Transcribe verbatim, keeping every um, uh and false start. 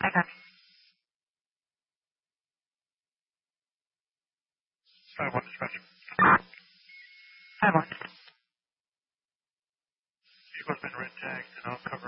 Okay. five one dispatch. five one. Vehicle's been red tagged and I'll cover